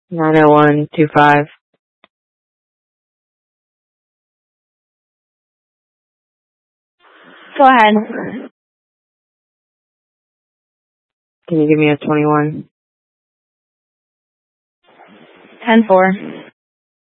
90125. Go ahead. Can you give me a 21? 10-4.